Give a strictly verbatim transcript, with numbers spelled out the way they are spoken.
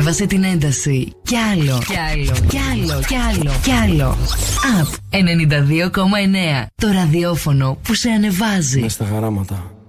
Ανέβασε την ένταση. Κι άλλο, κι άλλο, κι άλλο, κι άλλο, κι άλλο. Up ενενήντα δύο κόμμα εννέα. Το ραδιόφωνο που σε ανεβάζει. Μες στα χαράματα.